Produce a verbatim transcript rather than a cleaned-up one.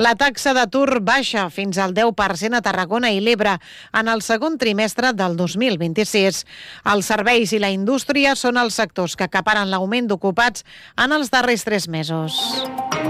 La taxa d'atur baixa fins al deu per cent a Tarragona i l'Ebre en el segon trimestre del dos mil vint-i-sis. Els serveis i la indústria són els sectors que acaparen l'augment d'ocupats en els darrers tres mesos.